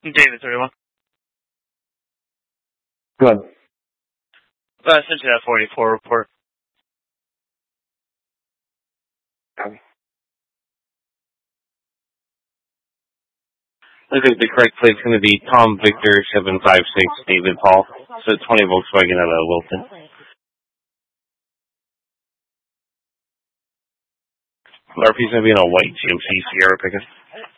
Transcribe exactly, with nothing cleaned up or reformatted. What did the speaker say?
David, thirty-one. Good. Uh, I sent you that forty-four report. Okay. I think the correct plate is going to be Tom Victor seven five six David Paul. So twenty Volkswagen out of Wilton. R P's going to be in a white G M C Sierra pickup.